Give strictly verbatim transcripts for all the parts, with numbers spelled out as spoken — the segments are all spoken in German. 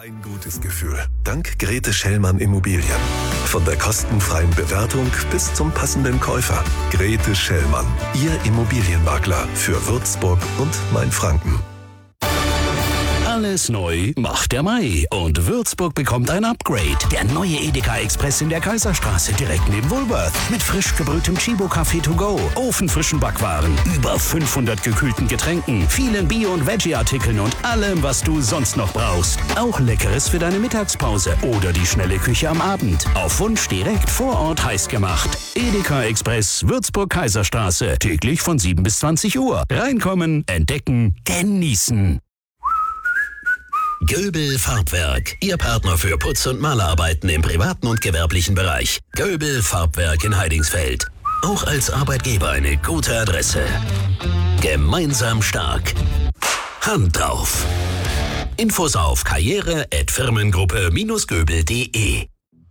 Ein gutes Gefühl. Dank Grete Schellmann Immobilien. Von der kostenfreien Bewertung bis zum passenden Käufer. Grete Schellmann. Ihr Immobilienmakler für Würzburg und Mainfranken. Alles neu macht der Mai und Würzburg bekommt ein Upgrade. Der neue Edeka Express in der Kaiserstraße direkt neben Woolworth. Mit frisch gebrühtem Chibo-Kaffee to go, ofenfrischen Backwaren, über fünfhundert gekühlten Getränken, vielen Bio- und Veggie-Artikeln und allem, was du sonst noch brauchst. Auch Leckeres für deine Mittagspause oder die schnelle Küche am Abend. Auf Wunsch direkt vor Ort heiß gemacht. Edeka Express, Würzburg Kaiserstraße. Täglich von sieben bis zwanzig Uhr. Reinkommen, entdecken, genießen. Göbel Farbwerk, Ihr Partner für Putz- und Malerarbeiten im privaten und gewerblichen Bereich. Göbel Farbwerk in Heidingsfeld. Auch als Arbeitgeber eine gute Adresse. Gemeinsam stark. Hand drauf. Infos auf karriere at firmengruppe göbel punkt de.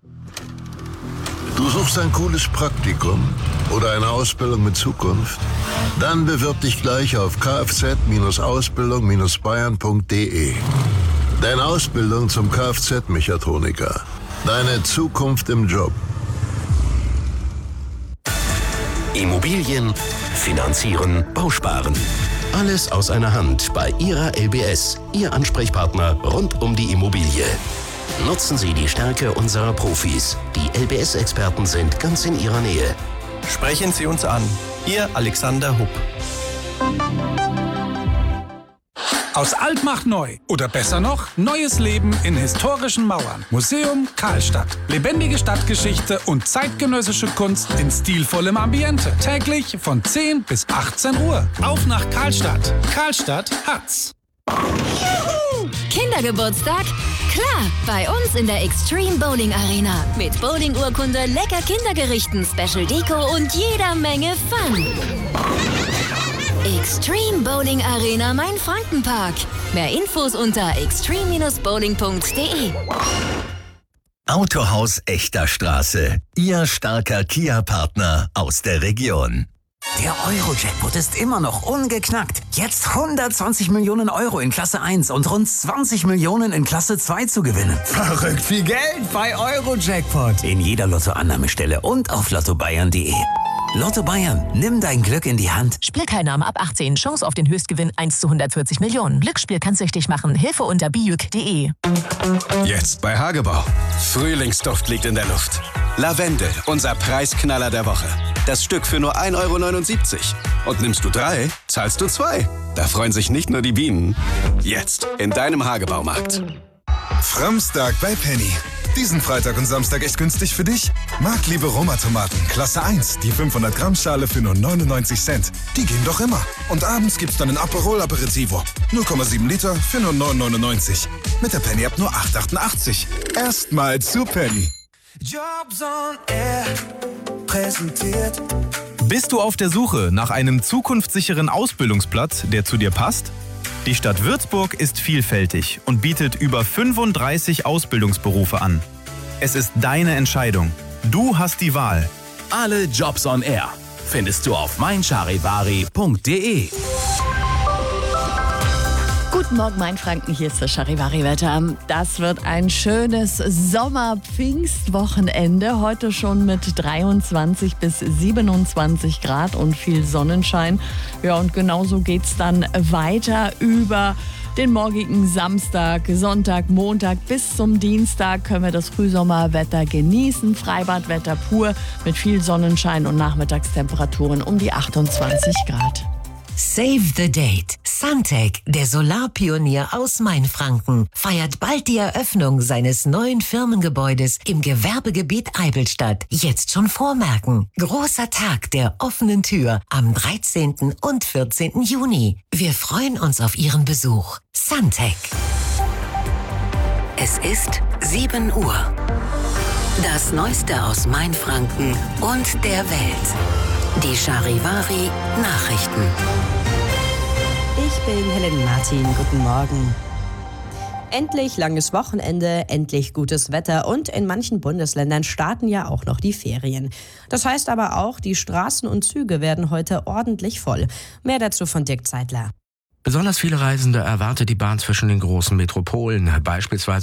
Du suchst ein cooles Praktikum oder eine Ausbildung mit Zukunft? Dann bewirb dich gleich auf kfz Ausbildung bayern punkt de. Deine Ausbildung zum Kfz-Mechatroniker. Deine Zukunft im Job. Immobilien, Finanzieren, Bausparen. Alles aus einer Hand bei Ihrer L B S. Ihr Ansprechpartner rund um die Immobilie. Nutzen Sie die Stärke unserer Profis. Die L B S-Experten sind ganz in Ihrer Nähe. Sprechen Sie uns an. Ihr Alexander Hupp. Aus alt macht neu. Oder besser noch, neues Leben in historischen Mauern. Museum Karlstadt. Lebendige Stadtgeschichte und zeitgenössische Kunst in stilvollem Ambiente. Täglich von zehn bis achtzehn Uhr. Auf nach Karlstadt. Karlstadt hat's. Juhu! Kindergeburtstag? Klar, bei uns in der Extreme Bowling Arena. Mit Bowling-Urkunde, lecker Kindergerichten, Special Deko und jeder Menge Fun. Extreme Bowling Arena Mainfrankenpark. Mehr Infos unter extreme bowling punkt de. Autohaus Echter Straße. Ihr starker Kia-Partner aus der Region. Der Euro-Jackpot ist immer noch ungeknackt. Jetzt hundertzwanzig Millionen Euro in Klasse eins und rund zwanzig Millionen in Klasse zwei zu gewinnen. Verrückt viel Geld bei Euro-Jackpot. In jeder Lottoannahmestelle und auf lotto bayern punkt de. Lotto Bayern, nimm dein Glück in die Hand. Spielteilnahme ab achtzehn. Chance auf den Höchstgewinn eins zu hundertvierzig Millionen. Glücksspiel kann süchtig machen. Hilfe unter bijuk punkt de. Jetzt bei Hagebau. Frühlingsduft liegt in der Luft. Lavendel, unser Preisknaller der Woche. Das Stück für nur ein Euro neunundsiebzig. Und nimmst du drei, zahlst du zwei. Da freuen sich nicht nur die Bienen. Jetzt in deinem Hagebaumarkt. Framstag bei Penny. Diesen Freitag und Samstag echt günstig für dich? Marktliebe Roma-Tomaten, Klasse eins, die fünfhundert Gramm Schale für nur neunundneunzig Cent. Die gehen doch immer. Und abends gibt's dann ein Aperol Aperitivo. null Komma sieben Liter für nur neun neunundneunzig. Mit der Penny ab nur acht achtundachtzig. Erstmal zu Penny. Jobs on Air präsentiert. Bist du auf der Suche nach einem zukunftssicheren Ausbildungsplatz, der zu dir passt? Die Stadt Würzburg ist vielfältig und bietet über fünfunddreißig Ausbildungsberufe an. Es ist deine Entscheidung. Du hast die Wahl. Alle Jobs on Air findest du auf mein charivari punkt de. Guten Morgen, Mainfranken, hier ist das Charivari-Wetter. Das wird ein schönes Sommer-Pfingstwochenende. Heute schon mit dreiundzwanzig bis siebenundzwanzig Grad und viel Sonnenschein. Ja, und genauso geht's dann weiter über den morgigen Samstag, Sonntag, Montag bis zum Dienstag können wir das Frühsommerwetter genießen. Freibadwetter pur mit viel Sonnenschein und Nachmittagstemperaturen um die achtundzwanzig Grad. Save the Date. Suntech, der Solarpionier aus Mainfranken, feiert bald die Eröffnung seines neuen Firmengebäudes im Gewerbegebiet Eibelstadt. Jetzt schon vormerken. Großer Tag der offenen Tür am dreizehnten und vierzehnten Juni. Wir freuen uns auf Ihren Besuch. Suntech. Es ist sieben Uhr. Das Neueste aus Mainfranken und der Welt. Die Charivari Nachrichten. Ich bin Helen Martin. Guten Morgen. Endlich langes Wochenende, endlich gutes Wetter und in manchen Bundesländern starten ja auch noch die Ferien. Das heißt aber auch, die Straßen und Züge werden heute ordentlich voll. Mehr dazu von Dirk Zeitler. Besonders viele Reisende erwartet die Bahn zwischen den großen Metropolen, beispielsweise